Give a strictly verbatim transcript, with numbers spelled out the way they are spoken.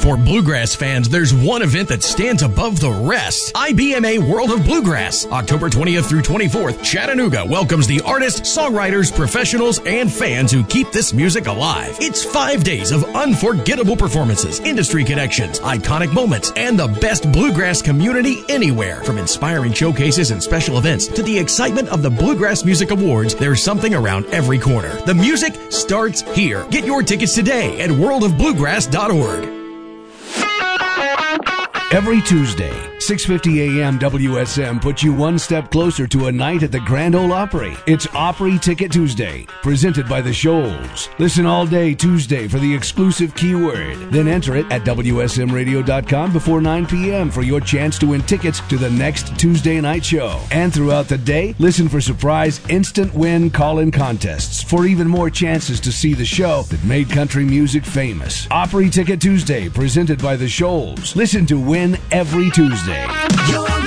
For bluegrass fans, there's one event that stands above the rest. I B M A World of Bluegrass, October twentieth through twenty-fourth. Chattanooga welcomes the artists, songwriters, professionals, and fans who keep this music alive. It's five days of unforgettable performances, industry connections, iconic moments, and the best bluegrass community anywhere. From inspiring showcases and special events to the excitement of the Bluegrass Music Awards, there's something around every corner. The music starts here. Get your tickets today at world of bluegrass dot org. Every Tuesday, six fifty a.m. W S M puts you one step closer to a night at the Grand Ole Opry. It's Opry Ticket Tuesday, presented by the Shoals. Listen all day Tuesday for the exclusive keyword. Then enter it at W S M radio dot com before nine p.m. for your chance to win tickets to the next Tuesday night show. And throughout the day, listen for surprise instant win call-in contests for even more chances to see the show that made country music famous. Opry Ticket Tuesday, presented by the Shoals. Listen to win every Tuesday. You're